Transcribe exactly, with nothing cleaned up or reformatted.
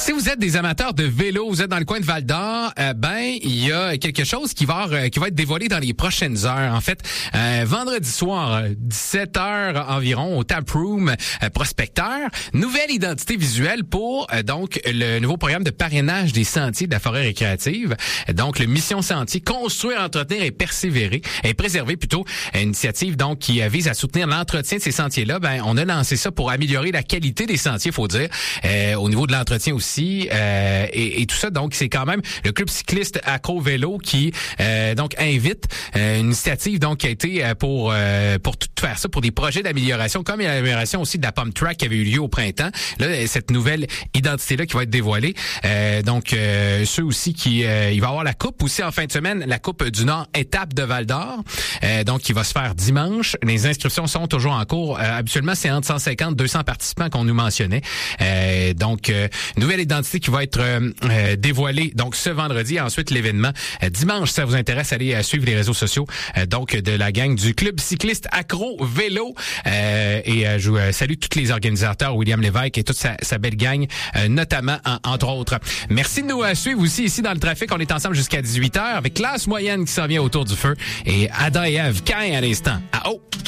Si vous êtes des amateurs de vélo, vous êtes dans le coin de Val-d'Or, euh, ben il y a quelque chose qui va euh, qui va être dévoilé dans les prochaines heures. En fait, euh, vendredi soir, dix-sept heures environ, au Tap Room euh, Prospecteur, nouvelle identité visuelle pour euh, donc le nouveau programme de parrainage des sentiers de la forêt récréative. Donc le Mission Sentier, construire, entretenir et persévérer, et préserver plutôt, une initiative donc qui euh, vise à soutenir l'entretien de ces sentiers-là. Ben on a lancé ça pour améliorer la qualité des sentiers, faut dire, euh, au niveau de l'entretien aussi, euh, et, et tout ça. Donc c'est quand même le club cycliste Accro Vélo qui euh, donc invite euh, une initiative donc qui a été euh, pour euh, pour tout faire ça, pour des projets d'amélioration, comme l'amélioration aussi de la Pump Track qui avait eu lieu au printemps. Là, cette nouvelle identité-là qui va être dévoilée. Euh, donc euh, ceux aussi qui euh, il va y avoir la coupe aussi en fin de semaine, la coupe du Nord étape de Val-d'Or, euh, donc qui va se faire dimanche. Les inscriptions sont toujours en cours. Euh, habituellement, c'est entre cent cinquante et deux cents participants qu'on nous mentionnait. Euh, donc euh, nouvelle identité qui va être euh, euh, dévoilée donc ce vendredi. Ensuite l'événement euh, dimanche. Si ça vous intéresse, allez euh, suivre les réseaux sociaux euh, donc de la gang du club cycliste Accro Vélo. Euh, et euh, je euh, salue tous les organisateurs, William Lévesque et toute sa, sa belle gang, euh, notamment en, entre autres. Merci de nous euh, suivre aussi ici dans le trafic. On est ensemble jusqu'à dix-huit heures avec Classe Moyenne qui s'en vient autour du feu et Adam et Ève Cain à l'instant. Ah oh!